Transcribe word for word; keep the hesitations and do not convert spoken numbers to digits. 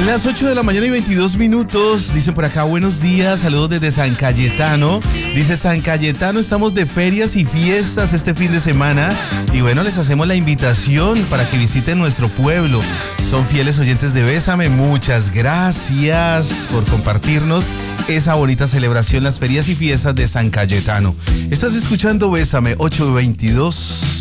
Las ocho de la mañana y veintidós minutos, dicen por acá, buenos días, saludos desde San Cayetano. Dice San Cayetano, estamos de ferias y fiestas este fin de semana. Y bueno, les hacemos la invitación para que visiten nuestro pueblo. Son fieles oyentes de Bésame, muchas gracias por compartirnos esa bonita celebración, las ferias y fiestas de San Cayetano. Estás escuchando Bésame, ocho veintidós.